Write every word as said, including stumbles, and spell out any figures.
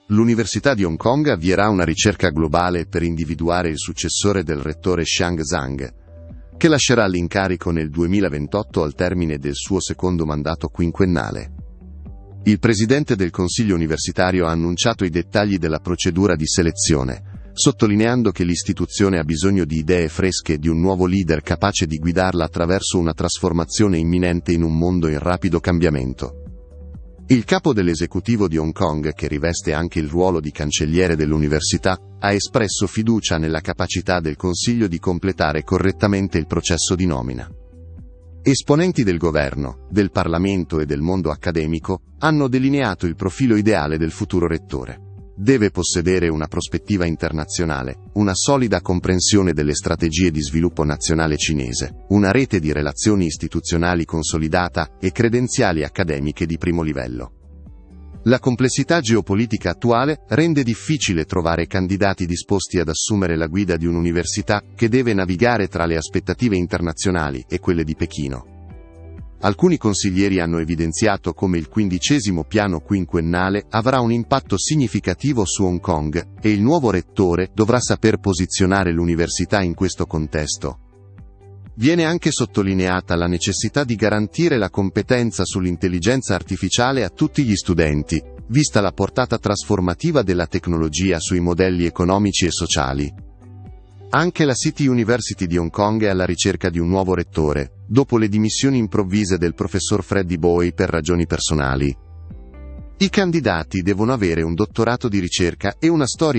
L'Università di Hong Kong avvierà una ricerca globale per individuare il successore del rettore Xiang Zhang, che lascerà l'incarico nel duemilaventotto al termine del suo secondo mandato quinquennale. Il presidente del Consiglio universitario ha annunciato i dettagli della procedura di selezione, sottolineando che l'istituzione ha bisogno di idee fresche e di un nuovo leader capace di guidarla attraverso una trasformazione imminente in un mondo in rapido cambiamento. Il capo dell'esecutivo di Hong Kong, che riveste anche il ruolo di cancelliere dell'università, ha espresso fiducia nella capacità del Consiglio di completare correttamente il processo di nomina. Esponenti del governo, del Parlamento e del mondo accademico hanno delineato il profilo ideale del futuro rettore. Deve possedere una prospettiva internazionale, una solida comprensione delle strategie di sviluppo nazionale cinese, una rete di relazioni istituzionali consolidata e credenziali accademiche di primo livello. La complessità geopolitica attuale rende difficile trovare candidati disposti ad assumere la guida di un'università che deve navigare tra le aspettative internazionali e quelle di Pechino. Alcuni consiglieri hanno evidenziato come il quindicesimo piano quinquennale avrà un impatto significativo su Hong Kong e il nuovo rettore dovrà saper posizionare l'università in questo contesto. Viene anche sottolineata la necessità di garantire la competenza sull'intelligenza artificiale a tutti gli studenti, vista la portata trasformativa della tecnologia sui modelli economici e sociali. Anche la City University di Hong Kong è alla ricerca di un nuovo rettore, dopo le dimissioni improvvise del professor Freddie Boy per ragioni personali. I candidati devono avere un dottorato di ricerca e una storia